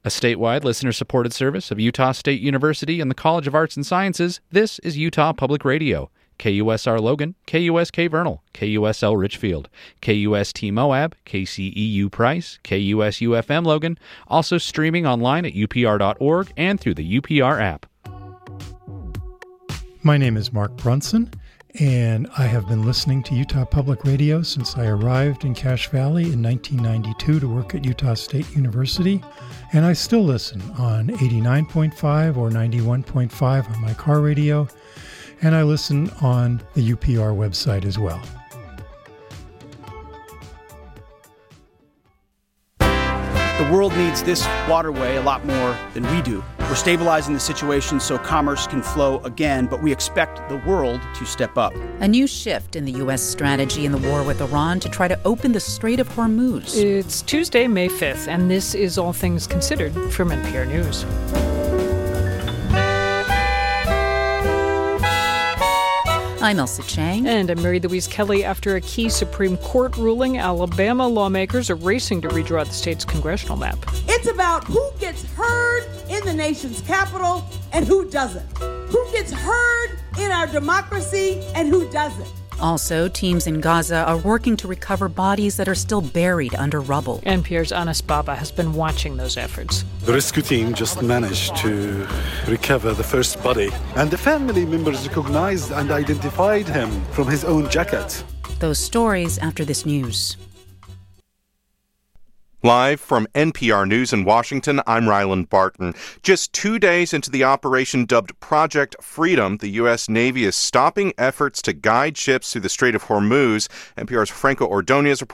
A statewide listener-supported service of Utah State University and the College of Arts and Sciences, this is Utah Public Radio. KUSR Logan, KUSK Vernal, KUSL Richfield, KUST Moab, KCEU Price, KUSU-FM Logan, also streaming online at upr.org and through the UPR app. My name is Mark Brunson, and I have been listening to Utah Public Radio since I arrived in Cache Valley in 1992 to work at Utah State University, and I still listen on 89.5 or 91.5 on my car radio, and I listen on the UPR website as well. The world needs this waterway a lot more than we do. We're stabilizing the situation so commerce can flow again, but we expect the world to step up. A new shift in the U.S. strategy in the war with Iran to try to open the Strait of Hormuz. It's Tuesday, May 5th, and this is All Things Considered from NPR News. I'm Elsa Chang. And I'm Mary Louise Kelly. After a key Supreme Court ruling, Alabama lawmakers are racing to redraw the state's congressional map. It's about who gets heard in the nation's capital and who doesn't. Who gets heard in our democracy and who doesn't. Also, teams in Gaza are working to recover bodies that are still buried under rubble. NPR's Anas Baba has been watching those efforts. The rescue team just managed to recover the first body, and the family members recognized and identified him from his own jacket. Those stories after this news. Live from NPR News in Washington, I'm Ryland Barton. Just 2 days into the operation dubbed Project Freedom, the U.S. Navy is stopping efforts to guide ships through the Strait of Hormuz. NPR's Franco Ordonez